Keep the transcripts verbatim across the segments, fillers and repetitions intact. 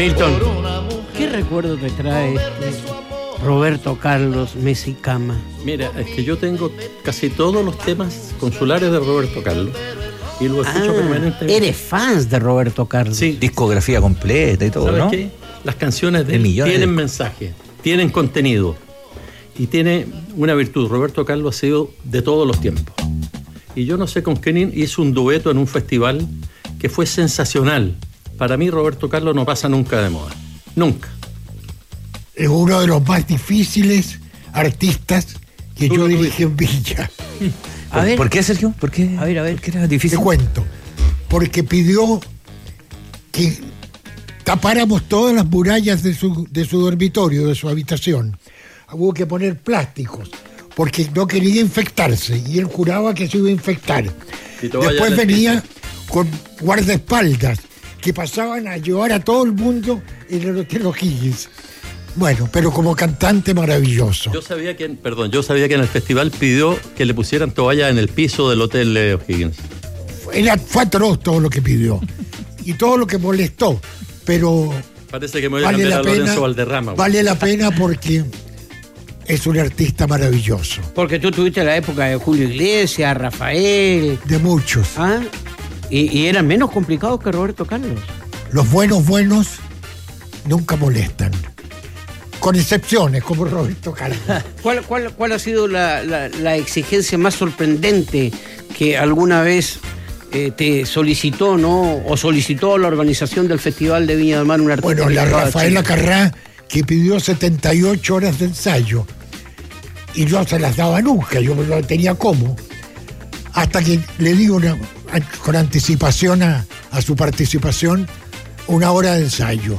Milton, ¿qué recuerdo te trae este Roberto Carlos Messi Cama? Mira, es que yo tengo casi todos los temas consulares de Roberto Carlos y lo escucho ah, permanentemente. Eres fans de Roberto Carlos. Sí. Discografía completa y todo, ¿Sabes ¿no? qué? Las canciones de, de él millones tienen de... mensaje, tienen contenido y tiene una virtud. Roberto Carlos ha sido de todos los tiempos. Y yo no sé con quién hizo un dueto en un festival que fue sensacional. Para mí Roberto Carlos no pasa nunca de moda. Nunca. Es uno de los más difíciles artistas que yo dirigí en Villa. A ver. ¿Por qué, Sergio? ¿Por qué? A ver, a ver. ¿Por qué era difícil? Te cuento. Porque pidió que tapáramos todas las murallas de su, de su dormitorio, de su habitación. Hubo que poner plásticos, porque no quería infectarse, y él juraba que se iba a infectar. Después venía con guardaespaldas, que pasaban a llevar a todo el mundo en el Hotel O'Higgins. Bueno, pero como cantante maravilloso. Yo sabía que, perdón, yo sabía que en el festival pidió que le pusieran toallas en el piso del Hotel de O'Higgins. Era, fue atroz todo lo que pidió y todo lo que molestó, pero parece que me voy a vale cambiar la a pena, Lorenzo Valderrama. Vale la pena porque es un artista maravilloso. Porque tú tuviste la época de Julio Iglesias, Rafael. De muchos. ¿Ah? Y, y eran menos complicados que Roberto Carlos. Los buenos buenos nunca molestan. Con excepciones, como Roberto Carlos. ¿Cuál, cuál, cuál ha sido la, la, la exigencia más sorprendente que alguna vez eh, te solicitó, ¿no? O solicitó la organización del Festival de Viña del Mar un artista? Bueno, la Rafaela Carrá, que pidió setenta y ocho horas de ensayo y no se las daba nunca, yo no tenía cómo. Hasta que le di una, con anticipación a, a su participación, una hora de ensayo.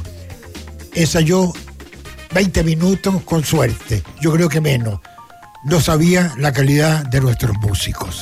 Ensayó veinte minutos con suerte, yo creo que menos. No sabía la calidad de nuestros músicos.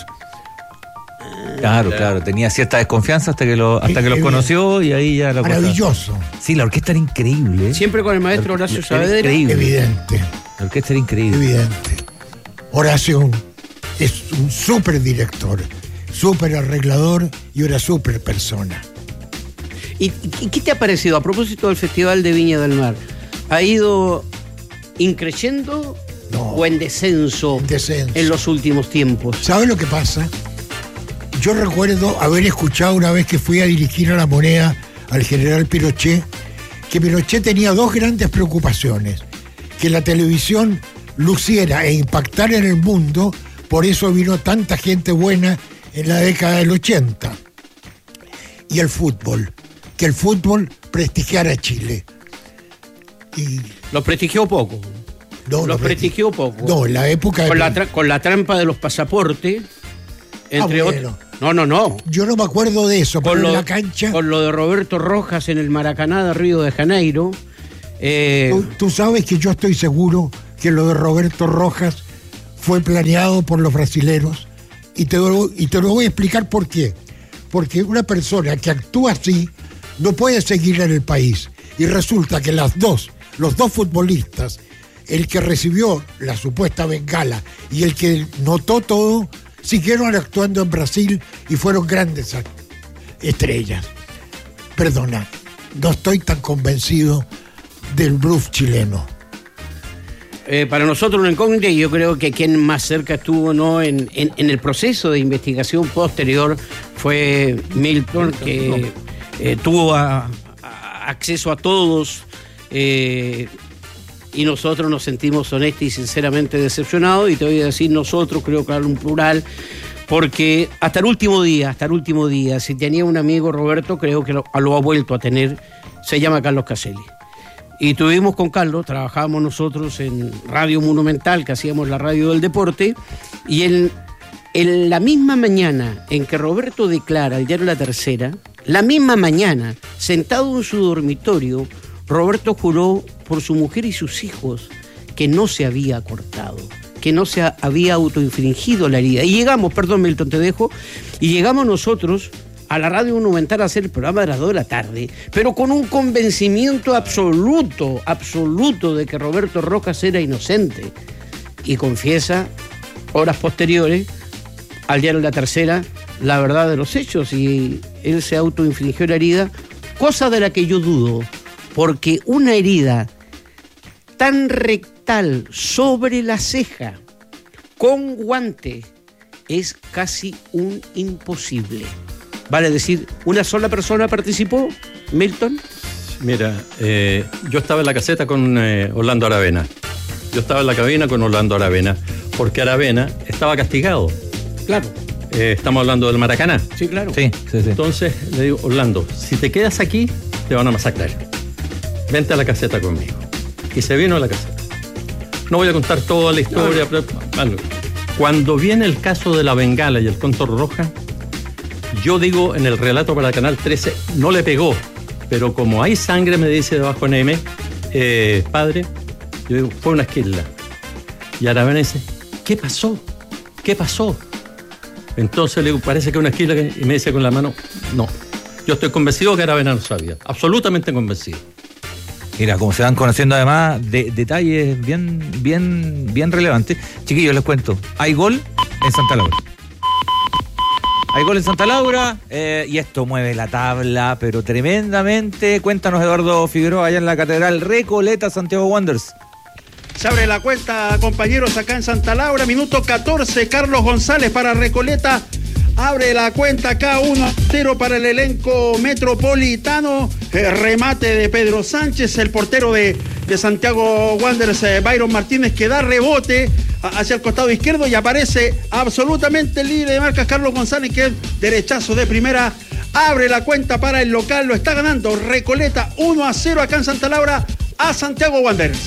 Claro, claro, tenía cierta desconfianza hasta que lo, hasta que los conoció y ahí ya la maravilloso. Cosa... Sí, la orquesta era increíble. Siempre con el maestro Horacio Saavedra. Evidente. La orquesta era increíble. Evidente. Horacio es un súper director, súper arreglador y una súper persona. ¿Y, ¿Y qué te ha parecido a propósito del Festival de Viña del Mar? ¿Ha ido increciendo no, o en descenso, en descenso en los últimos tiempos? ¿Sabes lo que pasa? Yo recuerdo haber escuchado una vez que fui a dirigir a La Moneda al general Pinochet, que Pinochet tenía dos grandes preocupaciones: que la televisión luciera e impactara en el mundo, por eso vino tanta gente buena en la década del ochenta, y el fútbol, que el fútbol prestigiara a Chile. Y los prestigió poco. No, los prestigió poco. No, en la época... Con, de... la tra- con la trampa de los pasaportes, entre ah, bueno. otros... No, no, no. Yo no me acuerdo de eso, con pero lo, en la cancha... Con lo de Roberto Rojas en el Maracaná de Río de Janeiro. Eh... Tú, tú sabes que yo estoy seguro que lo de Roberto Rojas fue planeado por los brasileros, y te, lo, y te lo voy a explicar por qué. Porque una persona que actúa así no puede seguir en el país. Y resulta que las dos, los dos futbolistas, el que recibió la supuesta bengala y el que notó todo, siguieron actuando en Brasil y fueron grandes estrellas. Perdona, no estoy tan convencido del bluff chileno. Eh, para nosotros una incógnita, y yo creo que quien más cerca estuvo, ¿no?, en, en, en el proceso de investigación posterior fue Milton, que eh, tuvo a, a acceso a todos, eh, y nosotros nos sentimos honestos y sinceramente decepcionados, y te voy a decir nosotros, creo que hablo en plural, porque hasta el último día, hasta el último día, si tenía un amigo Roberto, creo que lo, lo ha vuelto a tener, se llama Carlos Caselli. Y tuvimos con Carlos, trabajábamos nosotros en Radio Monumental, que hacíamos la radio del deporte, y en, en la misma mañana en que Roberto declara el diario La Tercera, la misma mañana, sentado en su dormitorio, Roberto juró por su mujer y sus hijos que no se había cortado, que no se había autoinfligido la herida. Y llegamos, perdón Milton, te dejo, y llegamos nosotros a la Radio Monumental a hacer el programa de las dos de la tarde, pero con un convencimiento absoluto, absoluto de que Roberto Rojas era inocente. Y confiesa, horas posteriores, al diario La Tercera, la verdad de los hechos, y él se autoinfligió la herida, cosa de la que yo dudo, porque una herida tan rectal sobre la ceja con guante es casi un imposible. Vale decir, ¿una sola persona participó, Milton? Mira, eh, yo estaba en la caseta con eh, Orlando Aravena. Yo estaba en la cabina con Orlando Aravena, porque Aravena estaba castigado. Claro. Eh, estamos hablando del Maracaná. Sí, claro. Sí, sí, sí. Entonces le digo, Orlando, si te quedas aquí, te van a masacrar. Vente a la caseta conmigo. Y se vino a la caseta. No voy a contar toda la historia, no, no. pero algo. Cuando viene el caso de la bengala y el cóndor roja, yo digo en el relato para Canal trece, no le pegó, pero como hay sangre, me dice debajo en M, eh, padre, yo digo, fue una esquila. Y Aravena dice, ¿qué pasó? ¿Qué pasó? Entonces le digo, parece que una esquila, y me dice con la mano, no. Yo estoy convencido que Aravena no sabía, absolutamente convencido. Mira, como se van conociendo además de, detalles bien, bien, bien relevantes. Chiquillos, les cuento, hay gol en Santa Laura. Hay gol en Santa Laura eh, y esto mueve la tabla, pero tremendamente. Cuéntanos, Eduardo Figueroa, allá en la Catedral Recoleta, Santiago Wanderers. Se abre la cuenta, compañeros, acá en Santa Laura. Minuto catorce, Carlos González para Recoleta. Abre la cuenta acá, uno a cero para el elenco metropolitano. Eh, remate de Pedro Sánchez, el portero de, de Santiago Wanderers, eh, Byron Martínez, que da rebote a, hacia el costado izquierdo y aparece absolutamente libre de marcas Carlos González, que es derechazo de primera. Abre la cuenta para el local, lo está ganando Recoleta uno a cero acá en Santa Laura a Santiago Wanderers.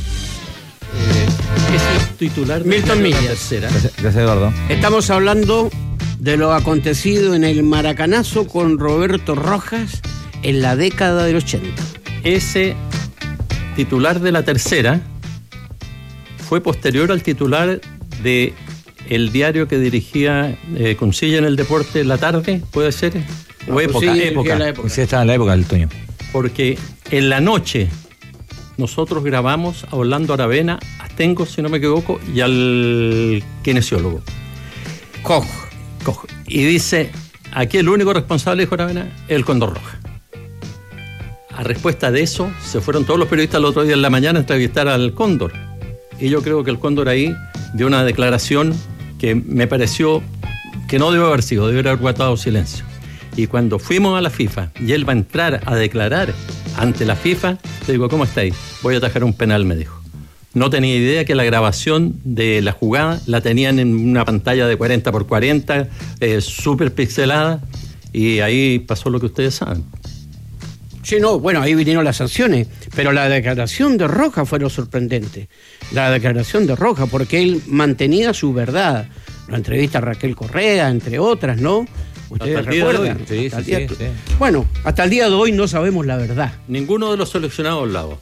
Eh, es el titular de Milton Millas. Tercera. Gracias, gracias, Eduardo. Estamos hablando de lo acontecido en el Maracanazo con Roberto Rojas en la década del ochenta. Ese titular de la Tercera fue posterior al titular de el diario que dirigía eh, Consilla en el Deporte La Tarde, ¿puede ser? O No, época, sí, época. la época. Sí, estaba en la época del Toño. Porque en la noche nosotros grabamos a Orlando Aravena, a Tengo, si no me equivoco, y al kinesiólogo. Koch. Koch. Y dice, aquí el único responsable, dijo Aravena, es el cóndor roja. A respuesta de eso, se fueron todos los periodistas el otro día en la mañana a entrevistar al cóndor. Y yo creo que el cóndor ahí dio una declaración que me pareció que no debe haber sido, debe haber guardado silencio. Y cuando fuimos a la FIFA y él va a entrar a declarar ante la FIFA, le digo, ¿cómo estáis? Voy a atajar un penal, me dijo. No tenía idea que la grabación de la jugada la tenían en una pantalla de cuarenta por cuarenta, eh, súper pixelada, y ahí pasó lo que ustedes saben. Sí, no, bueno, ahí vinieron las sanciones, pero la declaración de Rojas fue lo sorprendente. La declaración de Rojas, porque él mantenía su verdad. La entrevista a Raquel Correa, entre otras, ¿no? ¿Ustedes recuerdan? Sí, Hasta sí, el día- sí, sí. Bueno, hasta el día de hoy no sabemos la verdad. Ninguno de los seleccionados al lado.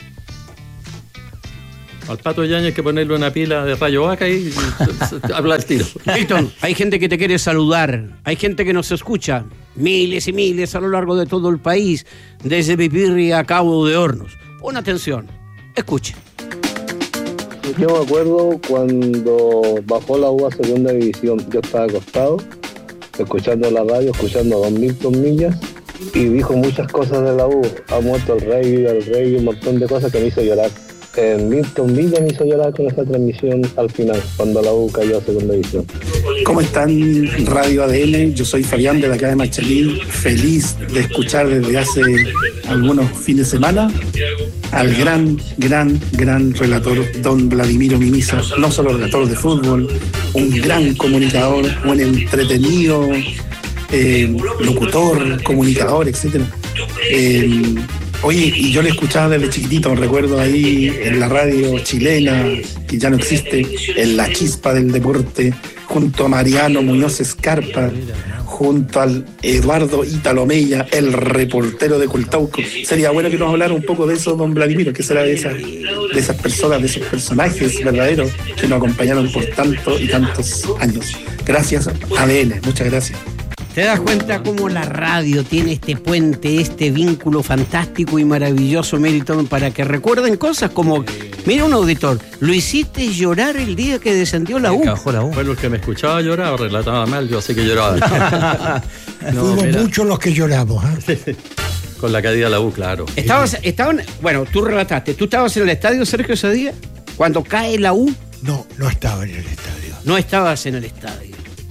Al Pato Yáñez hay que ponerle una pila de rayo vaca y, y hablar tiro. Milton, hay gente que te quiere saludar, hay gente que nos escucha, miles y miles a lo largo de todo el país, desde Pipirri a Cabo de Hornos. Pon atención, escuche. Yo me acuerdo cuando bajó la U a segunda división, yo estaba acostado, escuchando la radio, escuchando a don Milton Millas, y dijo muchas cosas de la U. Ha muerto el rey, viva el rey, un montón de cosas que me hizo llorar. Eh, Milton Millas me hizo llorar con esa transmisión al final, cuando la U cayó a segunda división. ¿Cómo están, Radio A D N? Yo soy Fabián de la Academia Machalín, feliz de escuchar desde hace algunos fines de semana al gran, gran, gran relator don Vladimiro Mimisa, no solo relator de fútbol, un gran comunicador, un entretenido eh, locutor, comunicador, etcétera. Eh, Oye, y yo le escuchaba desde chiquitito, recuerdo ahí en la radio chilena, que ya no existe, en la chispa del deporte, junto a Mariano Muñoz Escarpa, junto al Eduardo Ítalo Mella, el reportero de Cultauco. Sería bueno que nos hablara un poco de eso, don Vladimiro, que será de esas, de esas personas, de esos personajes verdaderos que nos acompañaron por tantos y tantos años. Gracias, A D N, muchas gracias. ¿Te das cuenta cómo la radio tiene este puente, este vínculo fantástico y maravilloso, Milton, para que recuerden cosas como, mira un auditor, lo hiciste llorar el día que descendió la U? Que bajó la U. Bueno, el que me escuchaba llorar o relataba mal, yo sé que lloraba. No, Fuimos mira. muchos los que lloramos. ¿eh? Con la caída de la U, claro. Estabas, estaban, bueno, tú relataste, ¿tú estabas en el estadio, Sergio, ese día? Cuando cae la U. No, no estaba en el estadio. No estabas en el estadio.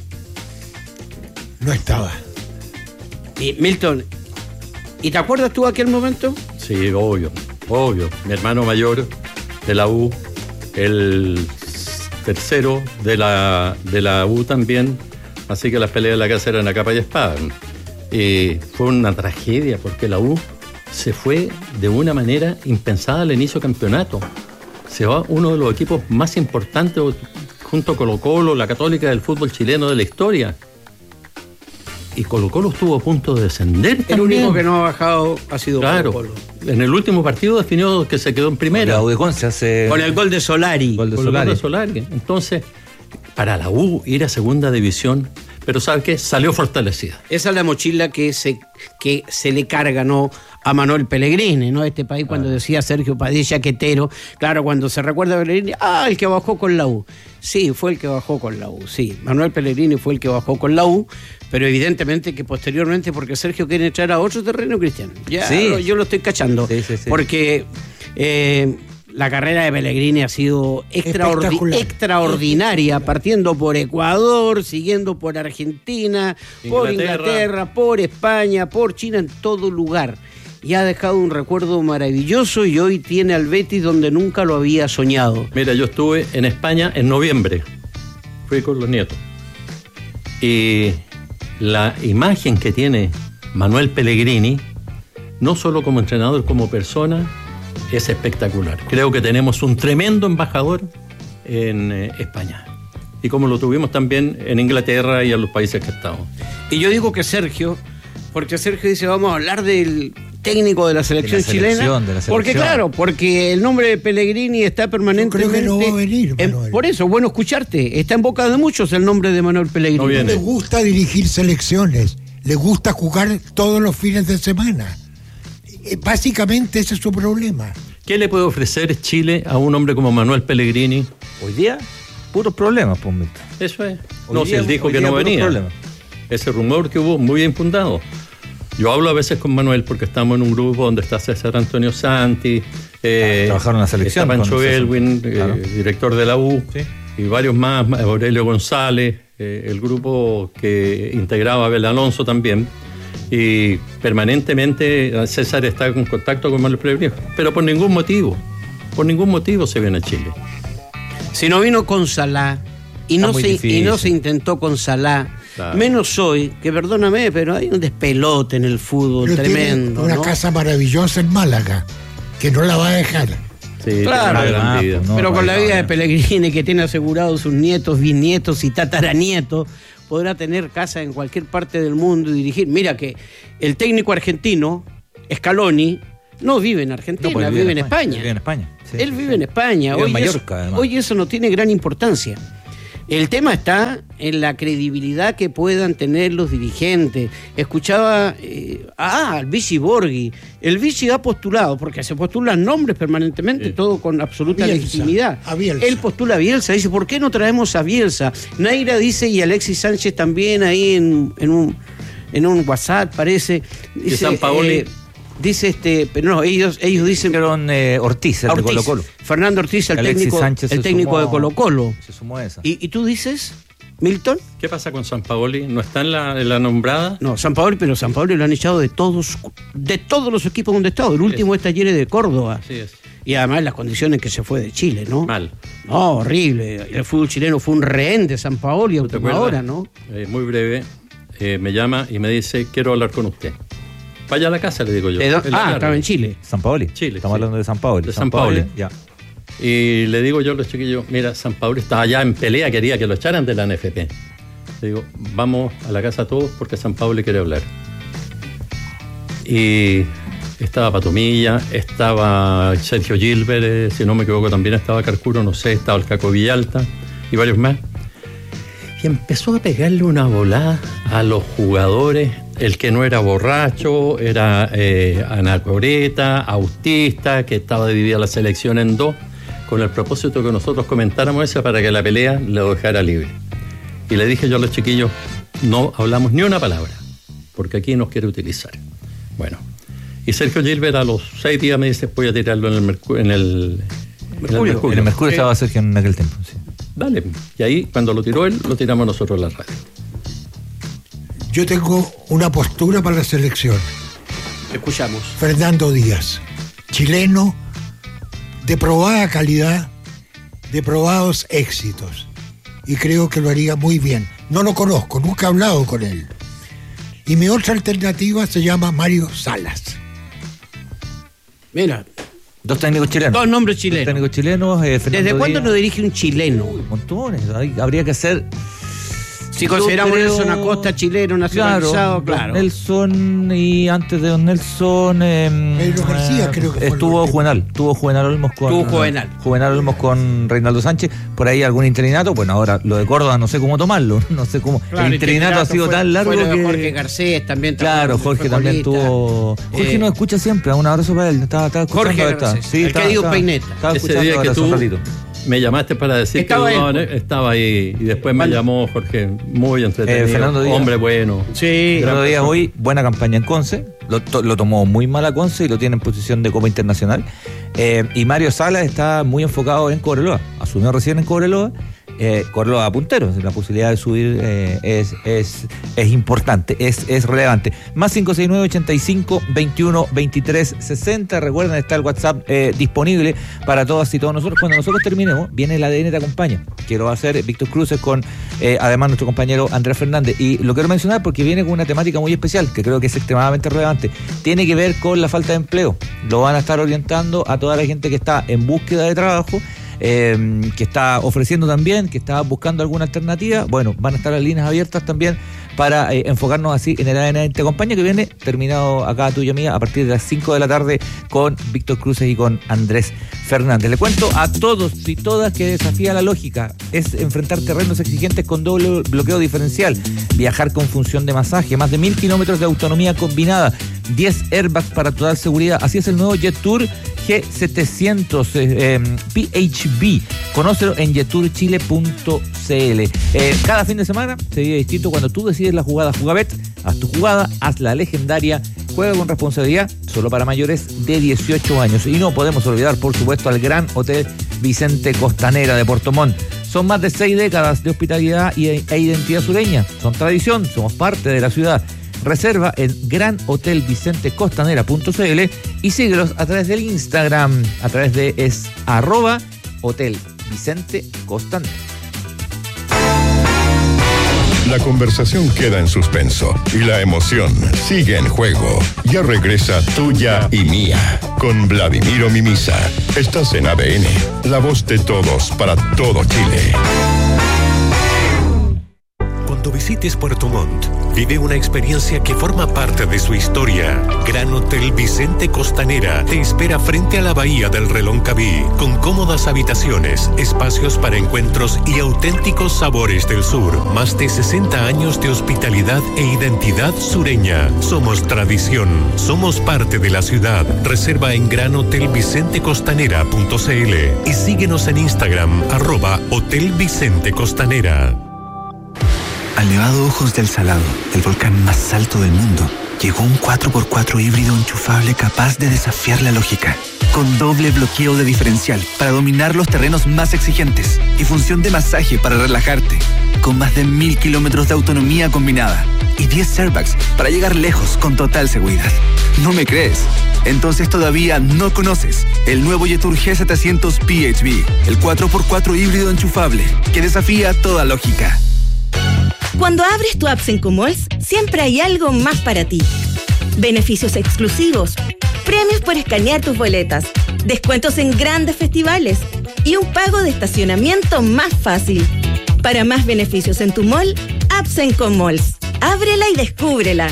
No estaba. Y, Milton, ¿y te acuerdas tú de aquel momento? Sí, obvio, obvio. Mi hermano mayor de la U, el tercero de la, de la U también, así que las peleas de la casa eran a capa y espada. Y fue una tragedia porque la U se fue de una manera impensada al inicio del campeonato. Se va uno de los equipos más importantes junto a Colo-Colo, la Católica del fútbol chileno de la historia. Y Colo-Colo estuvo a punto de descender. El también. único que no ha bajado ha sido Claro. Colo-Colo. En el último partido definió que se quedó en primera. La U de Conce hace... Con el gol de Solari. Gol de Con el gol Solari. de Solari. Entonces, para la U ir a segunda división, pero ¿sabe qué? Salió fortalecida. Esa es la mochila que se, que se le carga, ¿no?, a Manuel Pellegrini, ¿no? Este país, cuando decía Sergio Padilla Quetero, claro, cuando se recuerda a Pellegrini, ah, el que bajó con la U. Sí, fue el que bajó con la U, sí. Manuel Pellegrini fue el que bajó con la U, pero evidentemente que posteriormente, porque Sergio quiere entrar a otro terreno, Cristian. Ya Sí. lo- yo lo estoy cachando. Sí, sí, sí. Porque eh, la carrera de Pellegrini ha sido extraordi- Espectacular. extraordinaria, partiendo por Ecuador, siguiendo por Argentina, por Inglaterra. Inglaterra, por España, por China, en todo lugar. Y ha dejado un recuerdo maravilloso y hoy tiene al Betis donde nunca lo había soñado. Mira, yo estuve en España en noviembre. Fui con los nietos. Y la imagen que tiene Manuel Pellegrini, no solo como entrenador, como persona, es espectacular. Creo que tenemos un tremendo embajador en eh, España. Y como lo tuvimos también en Inglaterra y en los países que estamos. Y yo digo que Sergio, porque Sergio dice, vamos a hablar del técnico de la selección, De la selección, chilena. de la Porque selección. claro, porque el nombre de Pellegrini está permanentemente... Yo creo que no va a venir, en- Manuel. por eso, bueno escucharte, está en boca de muchos el nombre de Manuel Pellegrini. No viene. No le gusta dirigir selecciones, le gusta jugar todos los fines de semana. Eh, Básicamente ese es su problema. ¿Qué le puede ofrecer Chile a un hombre como Manuel Pellegrini? Hoy día, puros problemas, pues, Milton. Eso es. Hoy No, si día- él dijo hoy que día no puros venía. problemas. Ese rumor que hubo, muy bien fundado. Yo hablo a veces con Manuel porque estamos en un grupo donde está César Antonio Santi, eh, Ah, trabajaron en la selección está Pancho con César. Elwin, eh, Claro. director de la U, Sí. y varios más, Aurelio González, eh, el grupo que integraba a Abel Alonso también. Y permanentemente César está en contacto con Manuel Pellegrini, pero por ningún motivo, por ningún motivo se viene a Chile. Si no vino con Salah y Está no, muy se, y difícil. no se intentó con Salah, Claro. menos hoy, que perdóname, pero hay un despelote en el fútbol Pero tiene tremendo. una ¿no? casa maravillosa en Málaga, que no la va a dejar. Sí, Claro. tiene una gran Ah, vida. pues no. pero con la no, vida de no. Pellegrini, que tiene asegurados sus nietos, bisnietos y tataranietos, podrá tener casa en cualquier parte del mundo y dirigir. Mira que el técnico argentino, Scaloni, no vive en Argentina, No, pues, él vive en España. Vive en España. sí, Él sí, vive sí. en España. Vive Hoy, en Mallorca, eso, además. hoy eso no tiene gran importancia. El tema está en la credibilidad que puedan tener los dirigentes. Escuchaba eh, ah, al Vichy Borghi. El Vichy ha postulado, porque se postulan nombres permanentemente, Sí. todo con absoluta Bielsa, legitimidad. a Bielsa. Él postula a Bielsa, dice, ¿por qué no traemos a Bielsa? Naira dice, y Alexis Sánchez también ahí en, en un en un WhatsApp, parece. Dice, Sampaoli? eh, dice este, pero no, ellos, ellos dicen Dijeron eh, Ortiz, el de Ortiz, Colo Colo. Fernando Ortiz, el Alexis técnico, Sánchez el se técnico sumó- de Colo Colo. Se sumó a esa. ¿Y, y tú dices, Milton? ¿Qué pasa con Sampaoli? ¿No está en la, en la nombrada? No, San Paolo, pero San Paolo lo han echado de todos, de todos los equipos donde ha estado. El último es Talleres de Córdoba. Así es. Y además las condiciones que se fue de Chile, ¿no? Mal. No, horrible. El fútbol chileno fue un rehén de San Paolo y a ¿Tú te última acuerdas? hora, ¿no? Eh, muy breve, eh, me llama y me dice, quiero hablar con usted. Vaya a la casa, le digo yo. ¿De dó- En la ah, tarde. estaba en Chile. San Paoli. Chile, Estamos sí. hablando de San Paoli. De San Paoli. Ya. Y le digo yo a los chiquillos, mira, San Paolo estaba ya en pelea, quería que lo echaran de la N F P. Le digo, vamos a la casa todos porque San Paolo quiere hablar. Y estaba Patomilla, estaba Sergio Gilbert, eh, si no me equivoco también estaba Carcuro, no sé, estaba el Caco Villalta y varios más. Y empezó a pegarle una volada a los jugadores. El que no era borracho, era eh, anacoreta, autista, que estaba dividida la selección en dos, con el propósito que nosotros comentáramos eso para que la pelea lo dejara libre. Y le dije yo a los chiquillos, no hablamos ni una palabra, porque aquí nos quiere utilizar. Bueno, Y Sergio Gilbert a los seis días me dice, voy a tirarlo en el Mercurio. En el Mercurio, en el Mercurio, en el Mercurio estaba Sergio en aquel tiempo. Sí. Dale. Y ahí, cuando lo tiró él, lo tiramos nosotros en la radio. Yo tengo una postura para la selección. Escuchamos. Fernando Díaz, chileno de probada calidad, de probados éxitos. Y creo que lo haría muy bien. No lo conozco, nunca he hablado con él. Y mi otra alternativa se llama Mario Salas. Mira. Dos técnicos chilenos. Dos nombres chilenos. Dos técnicos chilenos. Eh, ¿Desde cuándo Díaz. Lo dirige un chileno? Montones. Habría que hacer... Si consideramos creo... Nelson Acosta chileno, nacionalizado, claro. claro. Nelson y antes de Don Nelson... Eh, Pedro García creo que fue estuvo el Juvenal. Tuvo Juvenal Olmos con... Tuvo Juvenal. Juvenal Olmos con Reinaldo Sánchez. Por ahí algún interinato. Bueno, ahora lo de Córdoba no sé cómo tomarlo. No sé cómo... Claro, el interinato ha sido fue, tan largo fue lo de que... Jorge Garcés también. Claro, Jorge también tuvo... Jorge eh, nos escucha siempre. Un abrazo para él. Estaba, estaba Jorge Garcés. Sí, el que digo Peineta. Estaba Ese día que tú me llamaste para decir estaba que él, estaba ahí y después me llamó Jorge, muy entretenido, eh, Fernando Díaz, hombre bueno. Sí. Fernando Díaz hoy, buena campaña en Conce, lo, to, lo tomó muy mal a Conce y lo tiene en posición de Copa Internacional. Eh, y Mario Salas está muy enfocado en Cobreloa, asumió recién en Cobreloa. Eh, Cobreloa a punteros, la posibilidad de subir eh, es, es, es importante, es, es relevante. Más cinco seis nueve, ochenta y cinco, veintiuno, veintitrés, sesenta. Recuerden, está el WhatsApp eh, disponible para todas y todos nosotros. Cuando nosotros terminemos, viene el A D N Te Acompaña, que lo va a hacer Víctor Cruces con eh, además nuestro compañero Andrés Fernández. Y lo quiero mencionar porque viene con una temática muy especial, que creo que es extremadamente relevante. Tiene que ver con la falta de empleo. Lo van a estar orientando a toda la gente que está en búsqueda de trabajo, Eh, que está ofreciendo también, que está buscando alguna alternativa. Bueno, van a estar las líneas abiertas también para eh, enfocarnos así en el A D N Te Acompaña, que viene terminado acá tuyo mía a partir de las cinco de la tarde con Víctor Cruces y con Andrés Fernández. Le cuento a todos y todas que desafía la lógica es enfrentar terrenos exigentes con doble bloqueo diferencial, viajar con función de masaje, más de mil kilómetros de autonomía combinada, diez airbags para total seguridad. Así es el nuevo Jet Tour G setecientos eh, eh, P H V. Conócelo en jetur chile punto c l. Eh, cada fin de semana se vive distinto cuando tú decides la jugada Jugabet. Haz tu jugada, haz la legendaria, juega con responsabilidad, solo para mayores de dieciocho años. Y no podemos olvidar, por supuesto, al Gran Hotel Vicente Costanera de Puerto Montt. Son más de seis décadas de hospitalidad y, e identidad sureña. Son tradición, somos parte de la ciudad. Reserva en gran hotel vicente costanera punto c l y síguelos a través del Instagram, a través de es arroba Hotel Vicente Costanera. La conversación queda en suspenso y la emoción sigue en juego. Ya regresa Tuya y Mía con Vladimiro Mimisa. Estás en A D N, la voz de todos para todo Chile. Cuando visites Puerto Montt, vive una experiencia que forma parte de su historia. Gran Hotel Vicente Costanera te espera frente a la bahía del Reloncaví, con cómodas habitaciones, espacios para encuentros y auténticos sabores del sur. Más de sesenta años de hospitalidad e identidad sureña. Somos tradición, somos parte de la ciudad. Reserva en gran hotel vicente costanera punto c l y síguenos en Instagram, arroba Hotel Vicente Costanera. Al Nevado Ojos del Salado, el volcán más alto del mundo, llegó un cuatro por cuatro híbrido enchufable capaz de desafiar la lógica. Con doble bloqueo de diferencial para dominar los terrenos más exigentes y función de masaje para relajarte. Con más de mil kilómetros de autonomía combinada y diez airbags para llegar lejos con total seguridad. ¿No me crees? Entonces todavía no conoces el nuevo Jet Tour G setecientos P H V, el cuatro por cuatro híbrido enchufable que desafía toda lógica. Cuando abres tu app Cinco Malls, siempre hay algo más para ti. Beneficios exclusivos, premios por escanear tus boletas, descuentos en grandes festivales y un pago de estacionamiento más fácil. Para más beneficios en tu mall, app Cinco Malls. Ábrela y descúbrela.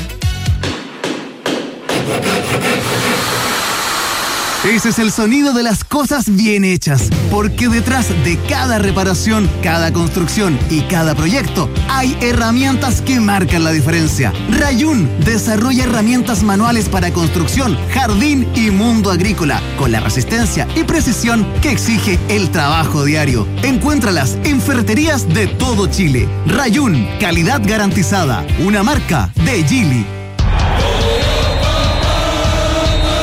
Ese es el sonido de las cosas bien hechas, porque detrás de cada reparación, cada construcción y cada proyecto hay herramientas que marcan la diferencia. Rayun desarrolla herramientas manuales para construcción, jardín y mundo agrícola, con la resistencia y precisión que exige el trabajo diario. Encuéntralas en ferreterías de todo Chile. Rayun, calidad garantizada, una marca de Geely.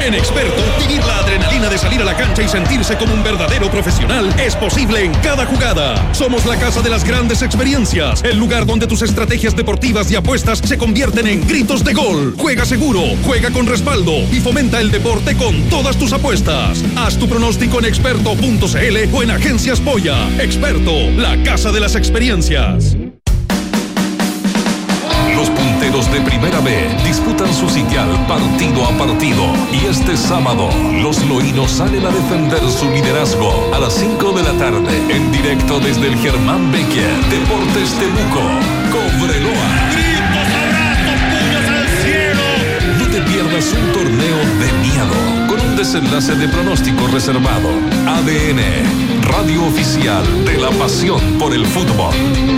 En Experto, vivir la adrenalina de salir a la cancha y sentirse como un verdadero profesional es posible en cada jugada. Somos la casa de las grandes experiencias, el lugar donde tus estrategias deportivas y apuestas se convierten en gritos de gol. Juega seguro, juega con respaldo y fomenta el deporte con todas tus apuestas. Haz tu pronóstico en experto punto c l o en Agencias Polla. Experto, la casa de las experiencias. Los punteros de Primera B disputan su sitial partido a partido y este sábado los loínos salen a defender su liderazgo a las cinco de la tarde en directo desde el Germán Becker Deportes Temuco. Cobreloa. ¡Gritos, abrazos, puños al cielo! No te pierdas un torneo de miedo con un desenlace de pronóstico reservado. A D N, radio oficial de la pasión por el fútbol.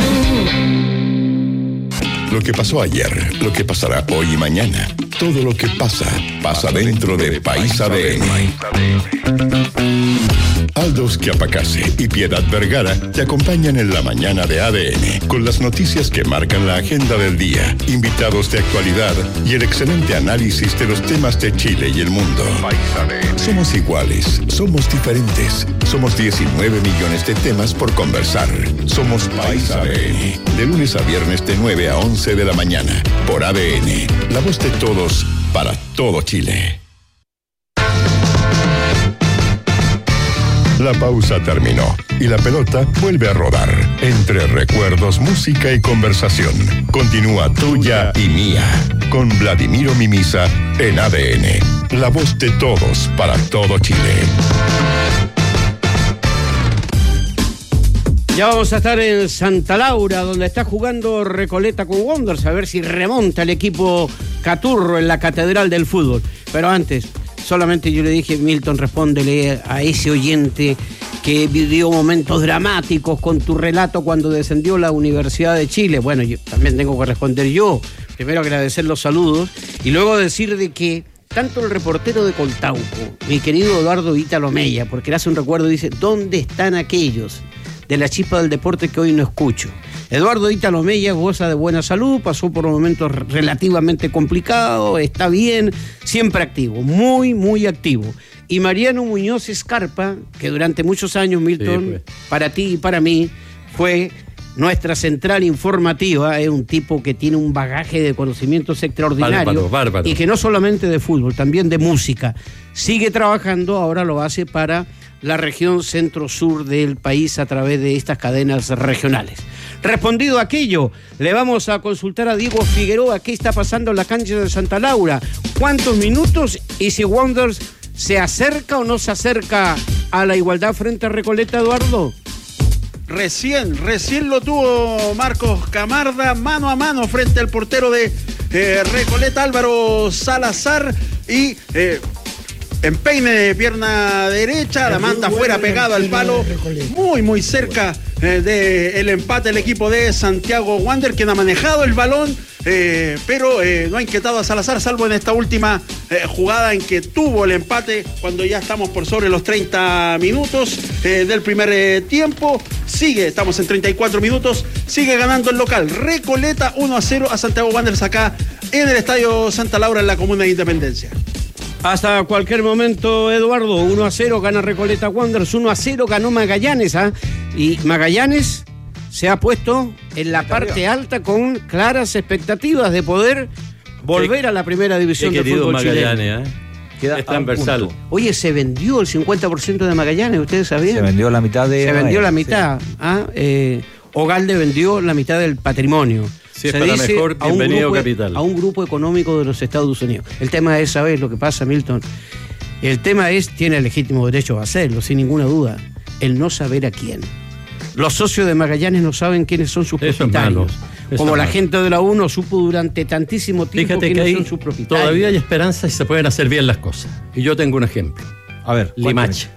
Lo que pasó ayer, lo que pasará hoy y mañana. Todo lo que pasa, pasa dentro de País A D N. Aldos Chiapacase y Piedad Vergara te acompañan en la mañana de A D N con las noticias que marcan la agenda del día, invitados de actualidad y el excelente análisis de los temas de Chile y el mundo. Somos iguales, somos diferentes, somos diecinueve millones de temas por conversar. Somos País A D N, de lunes a viernes de nueve a once de la mañana, por A D N, la voz de todos para todo Chile. La pausa terminó y la pelota vuelve a rodar. Entre recuerdos, música y conversación. Continúa Tuya y Mía con Vladimiro Mimisa en A D N. La voz de todos para todo Chile. Ya vamos a estar en Santa Laura, donde está jugando Recoleta con Wanderers, a ver si remonta el equipo Caturro en la Catedral del Fútbol. Pero antes, solamente yo le dije, Milton, respóndele a ese oyente que vivió momentos dramáticos con tu relato cuando descendió la Universidad de Chile. Bueno, yo también tengo que responder yo. Primero agradecer los saludos y luego decir de que tanto el reportero de Coltauco, mi querido Eduardo Ítalo Mella, porque le hace un recuerdo, dice, ¿dónde están aquellos de la chispa del deporte que hoy no escucho? Eduardo Ítalo Mella goza de buena salud, pasó por momentos relativamente complicados, está bien, siempre activo, muy, muy activo. Y Mariano Muñoz Escarpa, que durante muchos años, Milton, sí, pues, para ti y para mí, fue nuestra central informativa, es un tipo que tiene un bagaje de conocimientos extraordinarios. Bárbaro, bárbaro. Y que no solamente de fútbol, también de música. Sigue trabajando, ahora lo hace para la región centro-sur del país a través de estas cadenas regionales. Respondido aquello, le vamos a consultar a Diego Figueroa qué está pasando en la cancha de Santa Laura, cuántos minutos y si Wanderers se acerca o no se acerca a la igualdad frente a Recoleta, Eduardo. Recién, recién lo tuvo Marcos Camarda mano a mano frente al portero de eh, Recoleta, Álvaro Salazar, y eh, empeine de pierna derecha, la manta fuera pegado al palo, muy muy cerca eh, del empate el equipo de Santiago Wanderers, quien ha manejado el balón, eh, pero eh, no ha inquietado a Salazar, salvo en esta última eh, jugada en que tuvo el empate cuando ya estamos por sobre los treinta minutos eh, del primer eh, tiempo. Sigue, estamos en treinta y cuatro minutos, sigue ganando el local Recoleta uno a cero a Santiago Wanderers acá en el Estadio Santa Laura en la Comuna de Independencia. Hasta cualquier momento, Eduardo, uno a cero gana Recoleta Wanderers, uno a cero ganó Magallanes, ¿ah? Y Magallanes se ha puesto en la parte alta con claras expectativas de poder volver qué, a la primera división de fútbol Magallanes, chileno. ¿eh? Queda es transversal. Oye, se vendió el cincuenta por ciento de Magallanes, ¿ustedes sabían? Se vendió la mitad de... Se vendió la mitad, sí. ¿Ah? Eh, Ogalde vendió la mitad del patrimonio. Si es se para mejor, bienvenido a capital. A un grupo económico de los Estados Unidos. El tema es saber lo que pasa, Milton. El tema es, tiene el legítimo derecho a hacerlo, sin ninguna duda, el no saber a quién. Los socios de Magallanes no saben quiénes son sus Eso propietarios. Es malo. Eso Como es la malo. gente de la U no supo durante tantísimo tiempo Fíjate quiénes que son sus propietarios. Todavía hay esperanza y se pueden hacer bien las cosas. Y yo tengo un ejemplo. A ver, Limache.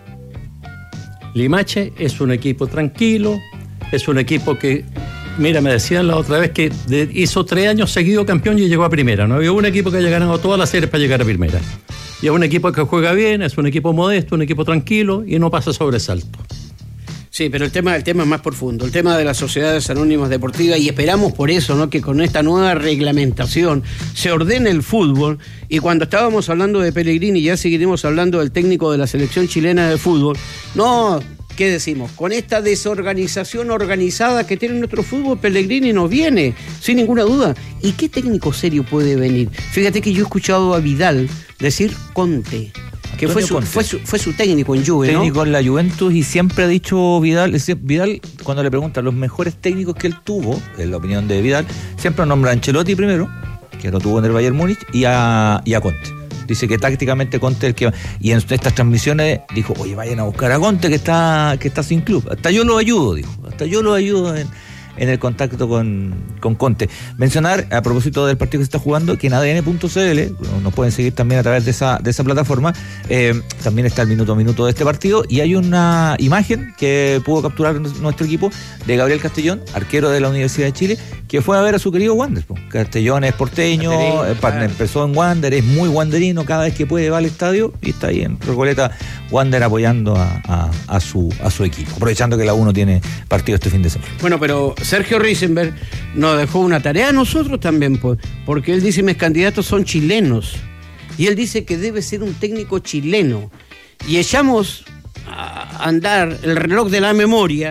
Limache es un equipo tranquilo, es un equipo que, mira, me decían la otra vez que de, hizo tres años seguido campeón y llegó a primera. No había un equipo que haya ganado todas las series para llegar a primera. Y es un equipo que juega bien, es un equipo modesto, un equipo tranquilo y no pasa sobresalto. Sí, pero el tema, el tema es más profundo, el tema de las sociedades anónimas deportivas, y esperamos por eso, ¿no?, que con esta nueva reglamentación se ordene el fútbol. Y cuando estábamos hablando de Pellegrini, ya seguiremos hablando del técnico de la selección chilena de fútbol. No, ¿qué decimos? Con esta desorganización organizada que tiene nuestro fútbol, Pellegrini no viene, sin ninguna duda. ¿Y qué técnico serio puede venir? Fíjate que yo he escuchado a Vidal decir Conte, que fue su, fue, su, fue su técnico en Juve, ¿no? Técnico en la Juventus, y siempre ha dicho Vidal, Vidal, cuando le preguntan los mejores técnicos que él tuvo, en la opinión de Vidal, siempre nombra a Ancelotti primero, que lo tuvo en el Bayern Múnich, y a, y a Conte. Dice que tácticamente Conte es el que va. Y en estas transmisiones dijo, oye, vayan a buscar a Conte, que está, que está sin club. Hasta yo lo ayudo, dijo. Hasta yo lo ayudo en, en el contacto con, con Conte. Mencionar, a propósito del partido que se está jugando, que en A D N punto C L, nos pueden seguir también a través de esa, de esa plataforma, eh, también está el minuto a minuto de este partido, y hay una imagen que pudo capturar nuestro equipo de Gabriel Castellón, arquero de la Universidad de Chile, que fue a ver a su querido Wander. Castellón es porteño, eh, claro. Empezó en Wander, es muy wanderino, cada vez que puede va al estadio, y está ahí en Recoleta, Wander apoyando a, a, a, su, a su equipo, aprovechando que la U no tiene partido este fin de semana. Bueno, pero Sergio Risenberg nos dejó una tarea a nosotros también, pues, porque él dice, mis candidatos son chilenos, y él dice que debe ser un técnico chileno, y echamos a andar el reloj de la memoria,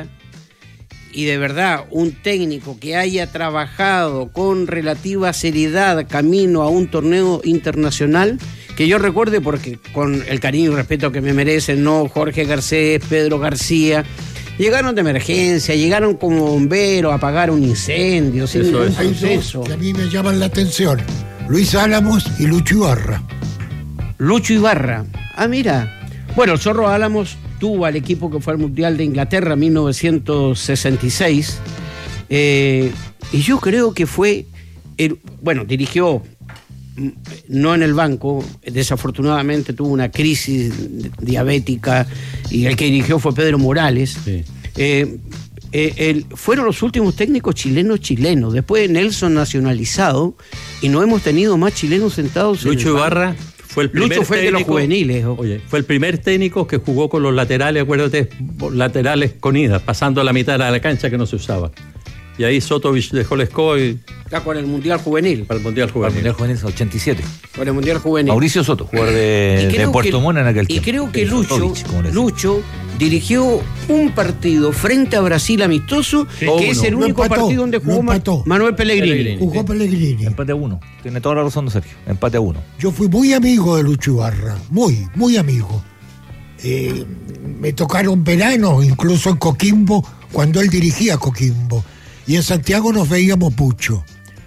y de verdad, un técnico que haya trabajado con relativa seriedad camino a un torneo internacional, que yo recuerde, porque con el cariño y respeto que me merecen, ¿no?, Jorge Garcés, Pedro García, llegaron de emergencia, llegaron como bomberos a apagar un incendio. Eso, sin ningún proceso. Que a mí me llaman la atención: Luis Álamos y Lucho Ibarra. Lucho Ibarra. Ah, mira. Bueno, el Zorro Álamos tuvo al equipo que fue al Mundial de Inglaterra en mil novecientos sesenta y seis. Eh, y yo creo que fue... El, bueno, dirigió... no en el banco, desafortunadamente tuvo una crisis diabética, y el que dirigió fue Pedro Morales. Sí. Eh, eh, el, fueron los últimos técnicos chilenos chilenos. Después Nelson nacionalizado, y no hemos tenido más chilenos sentados. Lucho Ibarra fue el primer Lucho fue técnico, de los juveniles. Oye, fue el primer técnico que jugó con los laterales, acuérdate, laterales con ida, pasando a la mitad de la cancha que no se usaba. Y ahí Sotovich dejó la escoba y... Está con el Mundial Juvenil. Para el Mundial Juvenil. Para el Mundial Juvenil ochenta y siete. Con el Mundial Juvenil. Mauricio Soto, jugador de, de Puerto Montt en aquel y tiempo. Y creo que Lucho, Sotovich, Lucho dirigió un partido frente a Brasil amistoso, sí, que uno. es el único empató, partido donde jugó Manuel Pellegrini. Pellegrini. Jugó Pellegrini. Empate a uno. Tiene toda la razón de Sergio. Empate a uno. Yo fui muy amigo de Lucho Ibarra. Muy, muy amigo. Eh, me tocaron veranos, incluso en Coquimbo, cuando él dirigía Coquimbo. Y en Santiago nos veíamos mucho,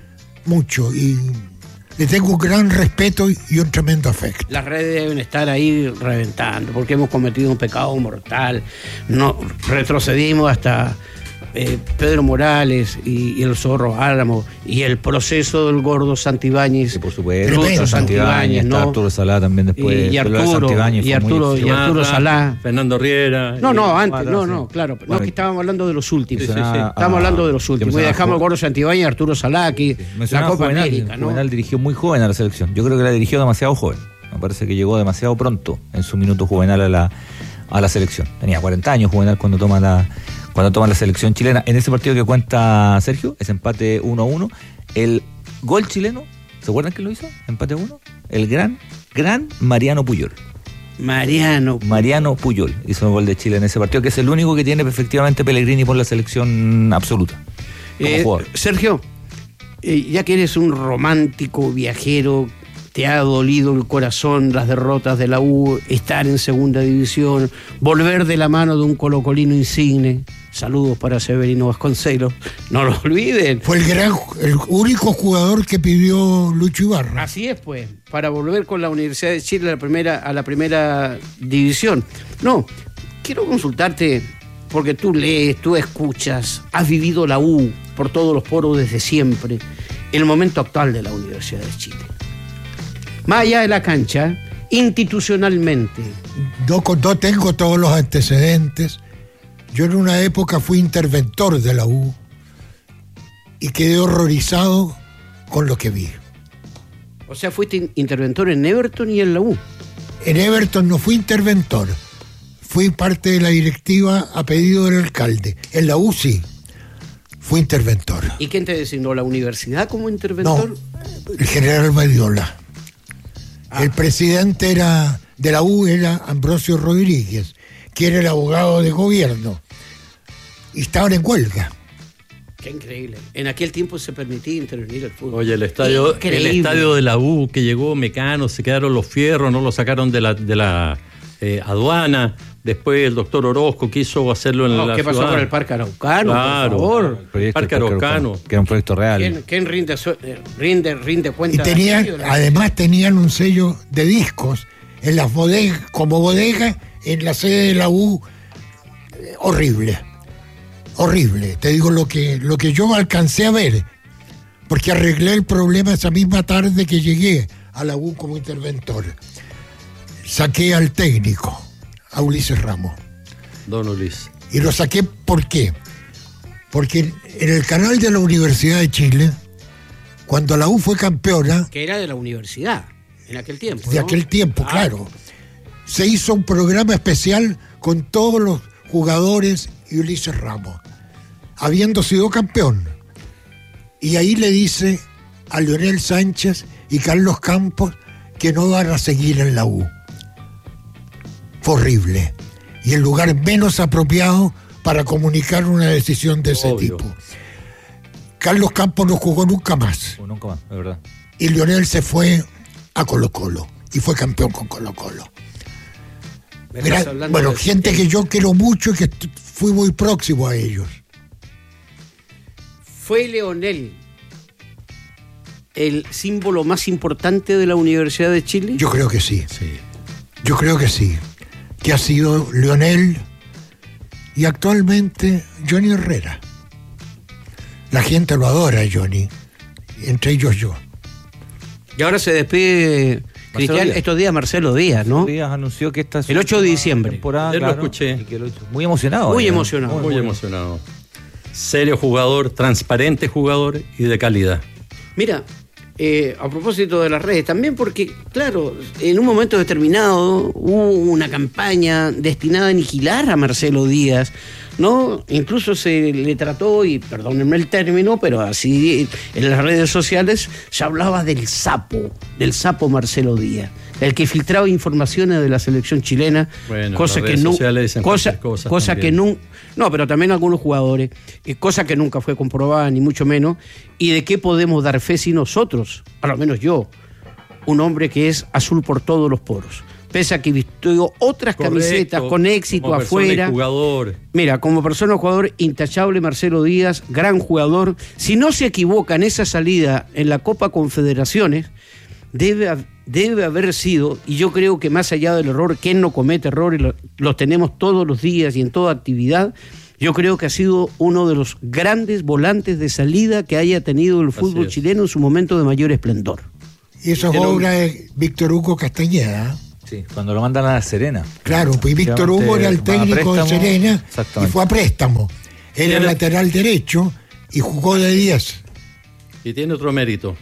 mucho, y le tengo un gran respeto y un tremendo afecto. Las redes deben estar ahí reventando, porque hemos cometido un pecado mortal. No, retrocedimos hasta eh, Pedro Morales y, y el Zorro Álamo, y el proceso del gordo Santibáñez. Sí, por supuesto. Lucho Santibáñez, ¿no? Arturo Salá también después. Y, y Arturo, y Arturo, y Arturo Salá. Fernando Riera. No, no, antes, no, no, claro. No, es que estábamos hablando de los últimos. Sí, sí, sí. Estábamos hablando de los últimos. Y dejamos el gordo Santibáñez y Arturo Salá aquí. Sí, sí. La Copa Juvenal, América, ¿no? Juvenal dirigió muy joven a la selección. Yo creo que la dirigió demasiado joven. Me parece que llegó demasiado pronto en su minuto Juvenal a la, a la selección. Tenía cuarenta años Juvenal cuando toma la... cuando toma la selección chilena. En ese partido que cuenta Sergio, ese empate uno a uno, el gol chileno, ¿se acuerdan quién lo hizo? Empate uno. El gran, gran Mariano Puyol. Mariano. Mariano Puyol hizo el gol de Chile en ese partido, que es el único que tiene efectivamente Pellegrini por la selección absoluta. Eh, Sergio, eh, ya que eres un romántico viajero, te ha dolido el corazón las derrotas de la U, estar en segunda división, volver de la mano de un colocolino insigne. Saludos para Severino Vasconcelos, no lo olviden. Fue el gran, el único jugador que pidió Lucho Ibarra. Así es, pues, para volver con la Universidad de Chile a la primera, a la primera división. No, quiero consultarte, porque tú lees, tú escuchas, has vivido la U por todos los poros desde siempre, el momento actual de la Universidad de Chile. Más allá de la cancha, institucionalmente. No, no tengo todos los antecedentes. Yo en una época fui interventor de la U y quedé horrorizado con lo que vi. O sea, fuiste interventor en Everton y en la U. En Everton no fui interventor. fui parte de la directiva a pedido del alcalde. En la U C I fui interventor. ¿Y quién te designó? ¿La universidad como interventor? No, el general Badiola. Ah. El presidente era de la U era Ambrosio Rodríguez, que era el abogado de gobierno. Y estaban en huelga. Qué increíble. En aquel tiempo se permitía intervenir el fútbol. Oye, el estadio, el estadio de la U que llegó Mecano, se quedaron los fierros, no lo sacaron de la, de la eh, aduana. Después el doctor Orozco quiso hacerlo en no, la ¿Qué pasó ciudad? con el Parque Araucano? Claro, por favor. El proyecto Parque Araucano. Que era un proyecto real. ¿Quién, quién rinde, rinde, rinde cuenta? Y tenían, además tenían un sello de discos en las bodegas, como bodega, en la sede de la U. Eh, horrible. Horrible, te digo lo que, lo que yo alcancé a ver, porque arreglé el problema esa misma tarde que llegué a la U como interventor. Saqué al técnico, a Ulises Ramos. Don Ulises. Y lo saqué, ¿por qué? Porque en el canal de la Universidad de Chile, cuando la U fue campeona... Que era de la universidad, en aquel tiempo, De ¿no? aquel tiempo, ah. claro. Se hizo un programa especial con todos los jugadores y Ulises Ramos, habiendo sido campeón. Y ahí le dice a Leonel Sánchez y Carlos Campos que no van a seguir en la U. Fue horrible. Y el lugar menos apropiado para comunicar una decisión de ese Obvio. tipo. Carlos Campos no jugó nunca más. Oh, nunca más, de verdad. Y Leonel se fue a Colo Colo y fue campeón con Colo Colo. Era, bueno, de... gente que yo quiero mucho y que fui muy próximo a ellos. ¿Fue Leonel el símbolo más importante de la Universidad de Chile? Yo creo que sí. Sí. Yo creo que sí. Que ha sido Leonel y actualmente Johnny Herrera. La gente lo adora, Johnny. Entre ellos yo. Y ahora se despide... Cristian, estos días Marcelo Díaz, ¿no? Díaz anunció que esta es el ocho de diciembre. Temporada, Yo claro, lo escuché. Que lo, muy emocionado. Muy ¿eh? emocionado. Muy, muy emocionado. Serio jugador, transparente jugador y de calidad. Mira, eh, a propósito de las redes, también porque, claro, en un momento determinado hubo una campaña destinada a aniquilar a Marcelo Díaz, ¿no? Incluso se le trató, y perdónenme el término, pero así en las redes sociales se hablaba del sapo, del sapo Marcelo Díaz, el que filtraba informaciones de la selección chilena, bueno, cosa que no, cosa, cosa que no, no, pero también algunos jugadores, eh, cosa que nunca fue comprobada ni mucho menos, y de qué podemos dar fe si nosotros, a lo menos yo, un hombre que es azul por todos los poros. Pese a que vistió otras Correcto, camisetas con éxito como afuera. Y jugador. Mira, como persona jugador intachable Marcelo Díaz, gran jugador. Si no se equivoca en esa salida en la Copa Confederaciones, debe, debe haber sido, y yo creo que más allá del error, quien no comete errores, los, los tenemos todos los días y en toda actividad, yo creo que ha sido uno de los grandes volantes de salida que haya tenido el fútbol chileno en su momento de mayor esplendor. Y eso es obra de Víctor Hugo Castañeda. Sí, cuando lo mandan a La Serena. Claro, pues Víctor Hugo era el técnico de Serena y fue a préstamo. Era el lateral derecho y jugó de diez. Y tiene otro mérito.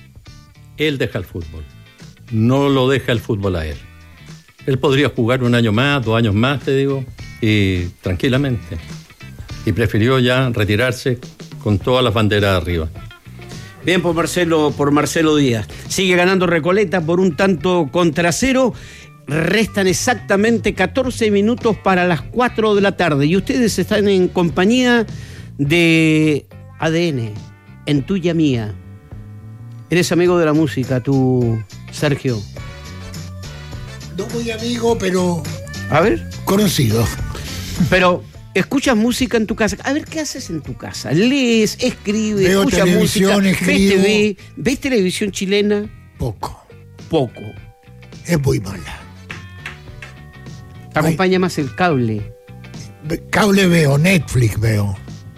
Él deja el fútbol. No lo deja el fútbol a él. Él podría jugar un año más, dos años más, te digo, y tranquilamente. Y prefirió ya retirarse con todas las banderas arriba. Bien por Marcelo, por Marcelo Díaz. Sigue ganando Recoleta por un tanto contra cero. Restan exactamente catorce minutos para las cuatro de la tarde. Y ustedes están en compañía de A D N, en tuya mía. Eres amigo de la música, tú, Sergio. No muy amigo, pero... A ver. Conocido. Pero... ¿escuchas música en tu casa? A ver, ¿qué haces en tu casa? ¿Lees, escribes, Veo escuchas música? Escribo. ¿Ves T V? ¿Ves televisión chilena? Poco. Poco. Es muy mala. ¿Te acompaña más el cable? Cable veo, Netflix veo.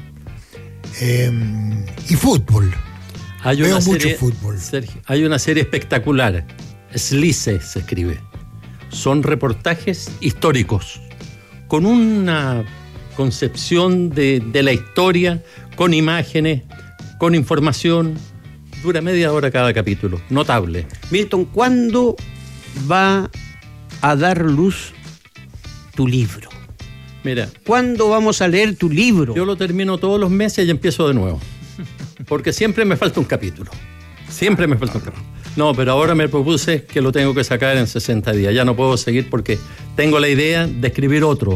Eh, y fútbol. Hay veo una mucho serie, fútbol. Sergio, hay una serie espectacular. Slice se escribe. Son reportajes históricos. Con una concepción de, de la historia, con imágenes, con información. Dura media hora cada capítulo. Notable. Milton, ¿cuándo va a dar luz tu libro? Mira. ¿Cuándo vamos a leer tu libro? Yo lo termino todos los meses y empiezo de nuevo. Porque siempre me falta un capítulo. Siempre me falta un capítulo. No, pero ahora me propuse que lo tengo que sacar en sesenta días. Ya no puedo seguir porque tengo la idea de escribir otro.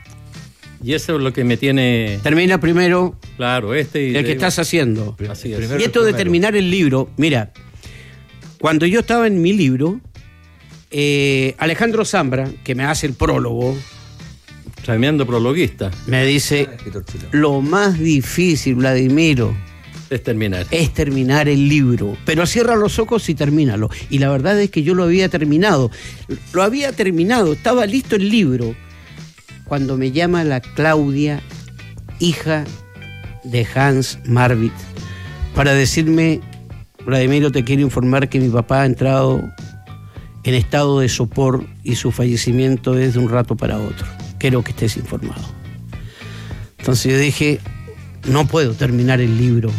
Y eso es lo que me tiene... Termina primero. Claro, este... Y el que estás haciendo. Así es. Y esto de terminar el libro, mira, cuando yo estaba en mi libro, eh, Alejandro Zambra, que me hace el prólogo... Tremendo prologuista. Me dice, lo más difícil, Vladimiro... Es terminar. Es terminar el libro. Pero cierra los ojos y termínalo. Y la verdad es que yo lo había terminado. Lo había terminado, estaba listo el libro. Cuando me llama la Claudia, hija de Hans Marvit, para decirme, Vladimiro, te quiero informar que mi papá ha entrado en estado de sopor y su fallecimiento es de un rato para otro. Quiero que estés informado. Entonces yo dije, no puedo terminar el libro.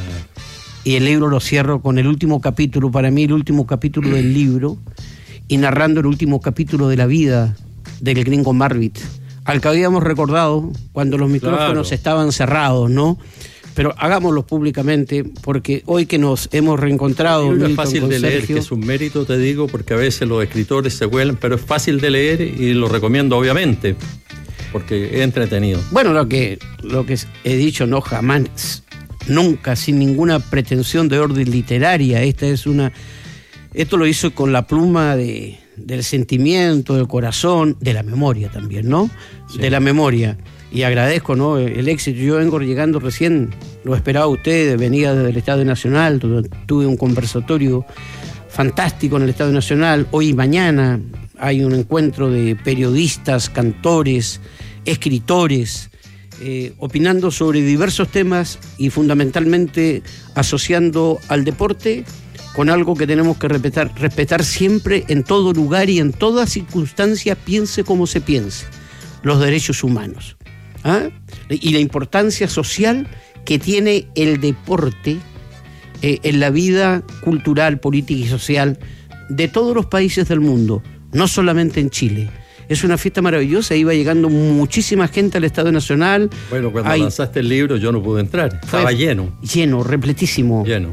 Y el libro lo cierro con el último capítulo, para mí el último capítulo del libro, y narrando el último capítulo de la vida del gringo Marvit, al que habíamos recordado cuando los micrófonos claro. estaban cerrados, ¿no? Pero hagámoslo públicamente, porque hoy que nos hemos reencontrado... Es fácil de leer, Sergio, que es un mérito, te digo, porque a veces los escritores se huelen, pero es fácil de leer y lo recomiendo, obviamente, porque es entretenido. Bueno, lo que, lo que he dicho, no jamás... Nunca, sin ninguna pretensión de orden literaria. Esta es una, esto lo hizo con la pluma de, del sentimiento, del corazón, de la memoria también, ¿no? Sí. De la memoria. Y agradezco, ¿no? El éxito. Yo vengo llegando recién, lo esperaba usted, venía desde el Estadio Nacional, tuve un conversatorio fantástico en el Estadio Nacional. Hoy y mañana hay un encuentro de periodistas, cantores, escritores, Eh, opinando sobre diversos temas y fundamentalmente asociando al deporte con algo que tenemos que respetar, respetar siempre en todo lugar y en toda circunstancia, piense como se piense, los derechos humanos. ¿Ah? Y la importancia social que tiene el deporte eh, en la vida cultural, política y social de todos los países del mundo, no solamente en Chile. Es una fiesta maravillosa, iba llegando muchísima gente al Estadio Nacional. Bueno, cuando Hay... lanzaste el libro yo no pude entrar, estaba Fue lleno. Lleno, repletísimo. Lleno.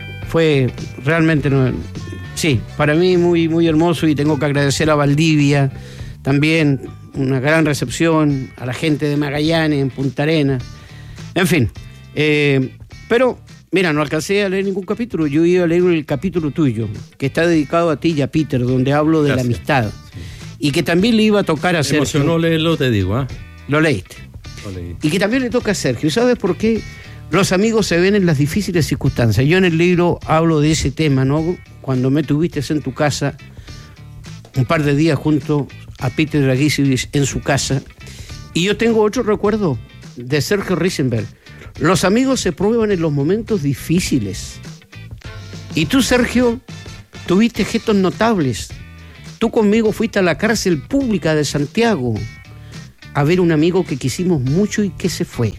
Fue realmente, no... sí, para mí muy, muy hermoso, y tengo que agradecer a Valdivia, también una gran recepción, a la gente de Magallanes, en Punta Arenas, en fin. Eh, pero, mira, no alcancé a leer ningún capítulo, yo iba a leer el capítulo tuyo, que está dedicado a ti y a Peter, donde hablo de Gracias. La amistad. Sí. Y que también le iba a tocar a Sergio. Me emocionó leerlo, te digo, ¿ah? ¿eh? Lo leíste. Lo leí. Y que también le toca a Sergio. ¿Sabes por qué? Los amigos se ven en las difíciles circunstancias. Yo en el libro hablo de ese tema, ¿no? Cuando me tuviste en tu casa, un par de días junto a Peter Dragicevic en su casa. Y yo tengo otro recuerdo de Sergio Risenberg. Los amigos se prueban en los momentos difíciles. Y tú, Sergio, tuviste gestos notables. Tú conmigo fuiste a la cárcel pública de Santiago a ver un amigo que quisimos mucho y que se fue.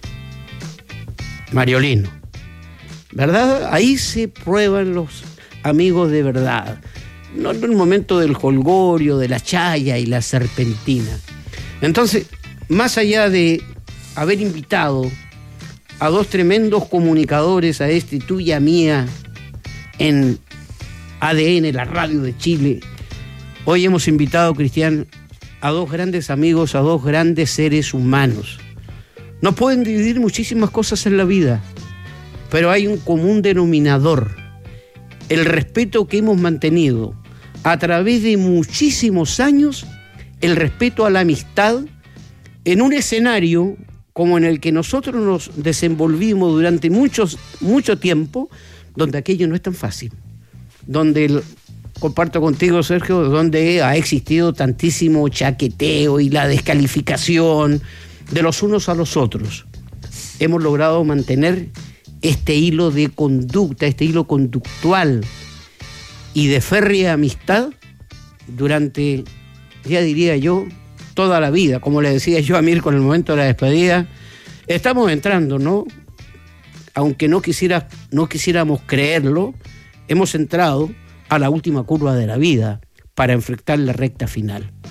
Mariolino. ¿Verdad? Ahí se prueban los amigos de verdad. No en el momento del jolgorio, de la chaya y la serpentina. Entonces, más allá de haber invitado a dos tremendos comunicadores, a este, tú y a mía, en A D N, la radio de Chile, hoy hemos invitado, Cristian, a dos grandes amigos, a dos grandes seres humanos. Nos pueden dividir muchísimas cosas en la vida, pero hay un común denominador: el respeto que hemos mantenido a través de muchísimos años, el respeto a la amistad, en un escenario como en el que nosotros nos desenvolvimos durante muchos, mucho tiempo, donde aquello no es tan fácil, donde el... Comparto contigo, Sergio, donde ha existido tantísimo chaqueteo y la descalificación de los unos a los otros. Hemos logrado mantener este hilo de conducta, este hilo conductual y de férrea amistad durante, ya diría yo, toda la vida. Como le decía yo a Mirko en el momento de la despedida, estamos entrando, ¿no? Aunque no, quisiera, no quisiéramos creerlo, hemos entrado a la última curva de la vida para enfrentar la recta final.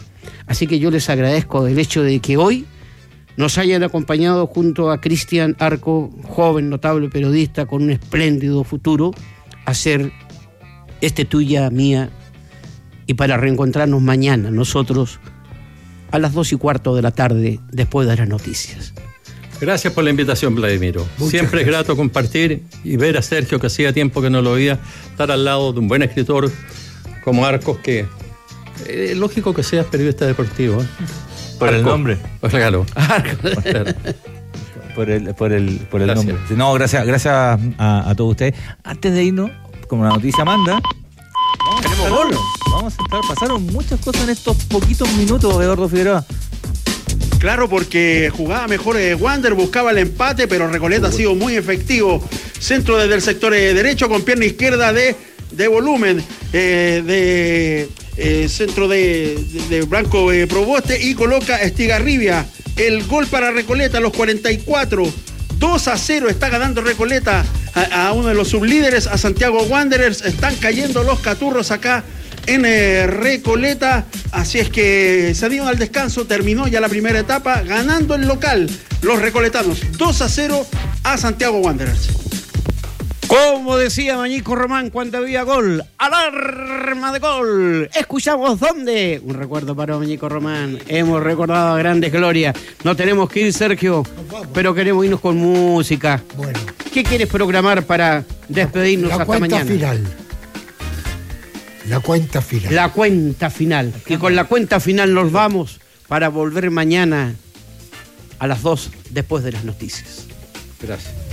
Así que yo les agradezco el hecho de que hoy nos hayan acompañado junto a Cristian Arco, joven, notable periodista con un espléndido futuro, a hacer este Tuya, Mía, y para reencontrarnos mañana nosotros a las dos y cuarto de la tarde después de las noticias. Gracias por la invitación, Vladimiro. Muchas Siempre es gracias. grato compartir y ver a Sergio, que hacía tiempo que no lo veía, estar al lado de un buen escritor como Arcos, que es eh, lógico que seas periodista deportivo. ¿eh? Por el Arco. nombre. Pues claro. Por el, por el, por el Gracias. nombre. No, gracias, gracias a, a todos ustedes. Antes de irnos, como la noticia manda, vamos a, estar, vamos a estar, pasaron muchas cosas en estos poquitos minutos, Eduardo Figueroa. Claro, porque jugaba mejor eh, Wander, buscaba el empate, pero Recoleta ha sido muy efectivo. Centro desde el sector eh, derecho con pierna izquierda de, de volumen, eh, de eh, centro de, de, de Branco eh, Proboste, y coloca Estigarribia. El gol para Recoleta a los cuarenta y cuatro. dos a cero está ganando Recoleta a, a uno de los sublíderes, a Santiago Wanderers. Están cayendo los caturros acá en eh, Recoleta, así es que se dieron al descanso, terminó ya la primera etapa, ganando el local los recoletanos dos a cero a Santiago Wanderers. Como decía Mañico Román cuando había gol, alarma de gol. Escuchamos dónde. Un recuerdo para Mañico Román. Hemos recordado a grandes glorias. No tenemos que ir, Sergio, pero queremos irnos con música. Bueno. ¿Qué quieres programar para despedirnos La hasta cuenta mañana? final. La cuenta final. La cuenta final. Y con la cuenta final nos vamos para volver mañana a las dos después de las noticias. Gracias.